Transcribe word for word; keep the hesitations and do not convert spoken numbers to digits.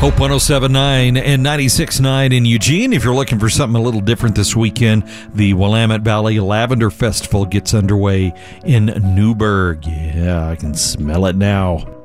Hope one oh seven point nine and ninety-six point nine in Eugene. If you're looking for something a little different this weekend, the Willamette Valley Lavender Festival gets underway in Newburgh. Yeah, I can smell it now.